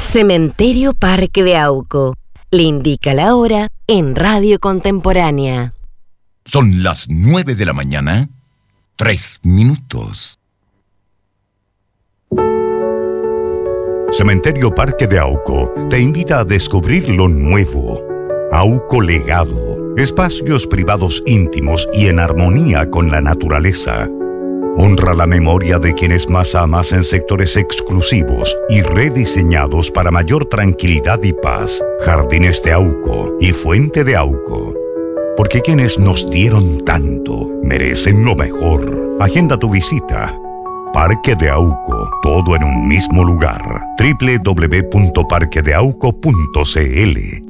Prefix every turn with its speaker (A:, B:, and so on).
A: Cementerio Parque de Auco. Le indica la hora en Radio Contemporánea.
B: Son las 9 de la mañana, 3 minutos.
C: Cementerio Parque de Auco te invita a descubrir lo nuevo. Auco Legado. Espacios privados íntimos y en armonía con la naturaleza. Honra la memoria de quienes más amas en sectores exclusivos y rediseñados para mayor tranquilidad y paz. Jardines de Auco y Fuente de Auco. Porque quienes nos dieron tanto merecen lo mejor. Agenda tu visita. Parque de Auco, todo en un mismo lugar. www.parquedeauco.cl.